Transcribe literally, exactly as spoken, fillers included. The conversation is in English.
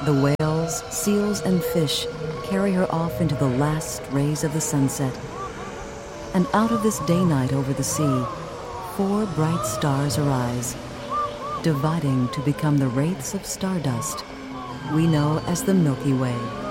The whales, seals, and fish carry her off into the last rays of the sunset. And out of this day-night over the sea, four bright stars arise, dividing to become the wraiths of stardust we know as the Milky Way.